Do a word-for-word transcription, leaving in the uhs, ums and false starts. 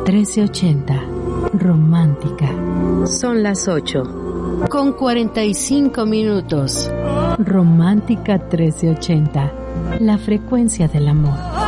trece ochenta. Romántica. Son las ocho, con cuarenta y cinco minutos. Romántica trece ochenta. La frecuencia del amor.